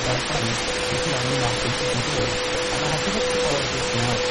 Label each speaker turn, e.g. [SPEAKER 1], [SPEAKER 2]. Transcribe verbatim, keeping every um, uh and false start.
[SPEAKER 1] para sair e tirar no mar desse conteúdo. Agora, se você for olhar esse sinal,